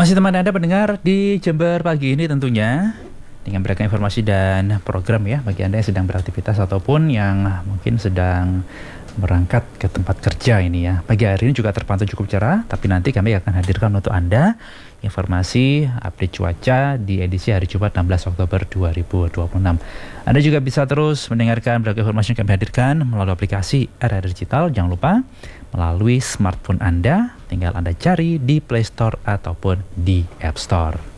Masih teman Anda pendengar di Jember pagi ini tentunya dengan beragam informasi dan program ya bagi Anda yang sedang beraktivitas ataupun yang mungkin sedang berangkat ke tempat kerja ini ya. Pagi hari ini juga terpantau cukup cerah, tapi nanti kami akan hadirkan untuk Anda informasi update cuaca di edisi hari Jumat 16 Oktober 2026. Anda juga bisa terus mendengarkan beragam informasi yang kami hadirkan melalui aplikasi RRI Digital. Jangan lupa melalui smartphone Anda, tinggal Anda cari di Play Store ataupun di App Store.